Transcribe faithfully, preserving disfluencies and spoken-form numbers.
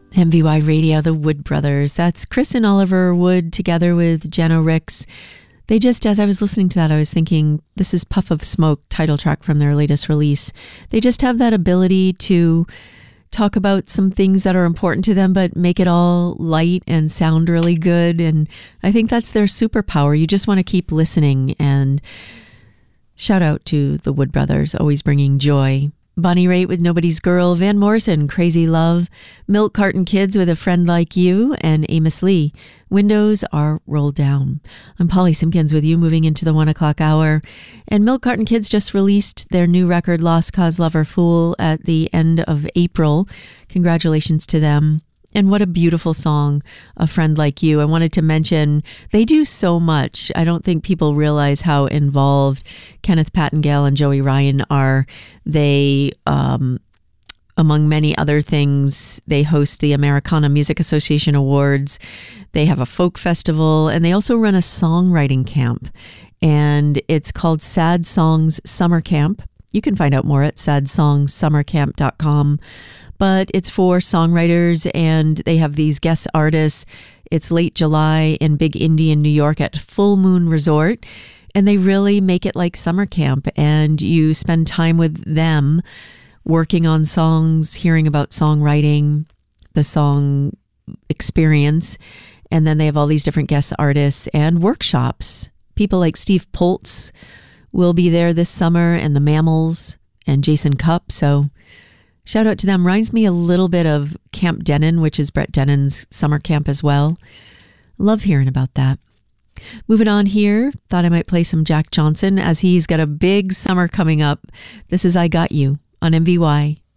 M V Y Radio, the Wood Brothers. That's Chris and Oliver Wood together with Jenna Ricks. They just, as I was listening to that, I was thinking, this is Puff of Smoke, title track from their latest release. They just have that ability to talk about some things that are important to them, but make it all light and sound really good. And I think that's their superpower. You just want to keep listening. And shout out to the Wood Brothers, always bringing joy. Bonnie Raitt with Nobody's Girl, Van Morrison, Crazy Love, Milk Carton Kids with A Friend Like You, and Amos Lee, Windows Are Rolled Down. I'm Polly Simpkins with you, moving into the one o'clock hour. And Milk Carton Kids just released their new record, Lost Cause Lover Fool, at the end of April. Congratulations to them. And what a beautiful song, A Friend Like You. I wanted to mention, they do so much. I don't think people realize how involved Kenneth Pattengale and Joey Ryan are. They, um, among many other things, they host the Americana Music Association Awards. They have a folk festival, and they also run a songwriting camp. And it's called Sad Songs Summer Camp. You can find out more at sad songs summer camp dot com. But it's for songwriters, and they have these guest artists. It's late July in Big Indy in New York at Full Moon Resort, and they really make it like summer camp, and you spend time with them working on songs, hearing about songwriting, the song experience, and then they have all these different guest artists and workshops. People like Steve Poltz will be there this summer, and the Mammals, and Jason Cupp, so shout out to them. Reminds me a little bit of Camp Denon, which is Brett Denon's summer camp as well. Love hearing about that. Moving on here, thought I might play some Jack Johnson as he's got a big summer coming up. This is I Got You on M V Y.